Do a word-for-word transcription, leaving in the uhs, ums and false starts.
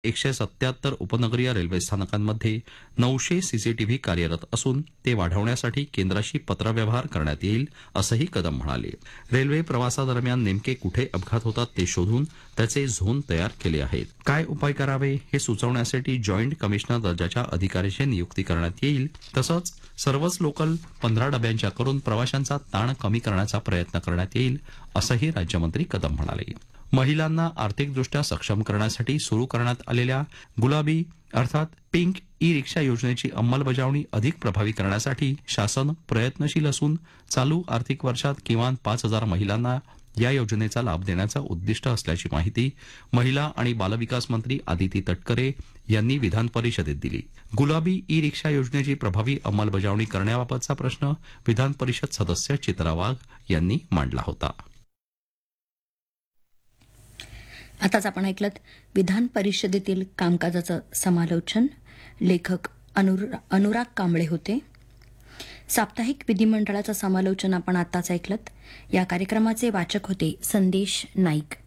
एकशे सत्याहत्तर उपनगरीय रेल्वे स्थानकांमध्ये नऊशे सीसीटीव्ही कार्यरत असून ते वाढवण्यासाठी केंद्राशी पत्रव्यवहार करण्यात येईल असंही कदम म्हणाले. रेल्वे प्रवासादरम्यान नेमके कुठे अपघात होतात ते शोधून त्याचे झोन तयार केले आहेत. काय उपाय करावे हे सुचवण्यासाठी जॉईंट कमिशनर दर्जाच्या अधिकाऱ्याची नियुक्ती करण्यात येईल. तसंच सर्वच लोकल पंधरा डब्यांच्या करून प्रवाशांचा ताण कमी करण्याचा प्रयत्न करण्यात येईल असंही राज्यमंत्री कदम म्हणाले. महिलांना आर्थिकदृष्ट्या सक्षम करण्यासाठी सुरू करण्यात आलेल्या गुलाबी अर्थात पिंक ई रिक्षा योजनेची अंमलबजावणी अधिक प्रभावी करण्यासाठी शासन प्रयत्नशील असून चालू आर्थिक वर्षात किमान पाच हजार महिलांना या योजनेचा लाभ देण्याचं उद्दिष्ट असल्याची माहिती महिला आणि बालविकास मंत्री आदिती तटकरे यांनी विधान परिषदेत दिली. गुलाबी ई रिक्षा योजनेची प्रभावी अंमलबजावणी करण्याबाबतचा प्रश्न विधान परिषद सदस्य चित्रा वाघ यांनी मांडला होता. आताच आपण ऐकलत विधान परिषदेतील कामकाजाचं समालोचन. लेखक अनुरा, अनुराग कांबळे होते. साप्ताहिक विधिमंडळाचं समालोचन आपण आताच ऐकलत. या कार्यक्रमाचे वाचक होते संदेश नाईक.